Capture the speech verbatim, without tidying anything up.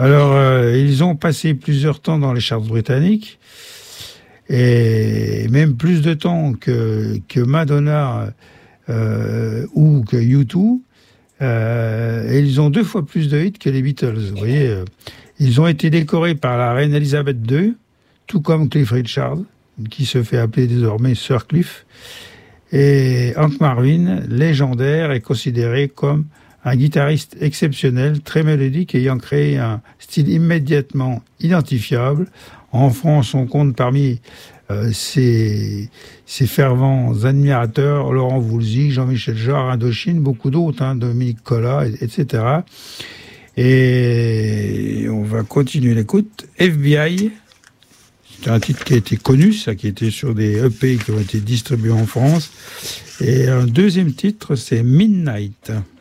Alors, euh, ils ont passé plusieurs temps dans les charts britanniques, et même plus de temps que, que Madonna euh, ou que U deux. Euh, et ils ont deux fois plus de hits que les Beatles. Vous voyez, euh, ils ont été décorés par la reine Elisabeth deux, tout comme Cliff Richard, qui se fait appeler désormais Sir Cliff. Et Hank Marvin, légendaire, est considéré comme un guitariste exceptionnel, très mélodique, ayant créé un style immédiatement identifiable. En France, on compte parmi euh, ses, ses fervents admirateurs Laurent Voulzy, Jean-Michel Jarre, Indochine, beaucoup d'autres, hein, Dominique Collat, et cetera. Et on va continuer l'écoute. F B I, c'est un titre qui a été connu, ça, qui était sur des E P qui ont été distribués en France. Et un deuxième titre, c'est Midnight.